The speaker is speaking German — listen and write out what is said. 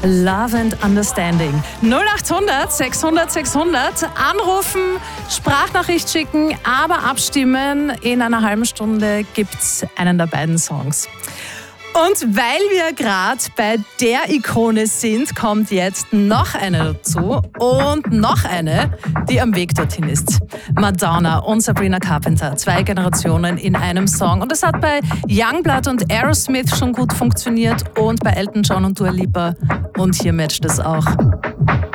Love and Understanding. 0800 600 600. Anrufen, Sprachnachricht schicken, aber abstimmen. In einer halben Stunde gibt's einen der beiden Songs. Und weil wir gerade bei der Ikone sind, kommt jetzt noch eine dazu und noch eine, die am Weg dorthin ist. Madonna und Sabrina Carpenter, 2 Generationen in einem Song. Und das hat bei Youngblood und Aerosmith schon gut funktioniert und bei Elton John und Dua Lipa. Und hier matcht es auch.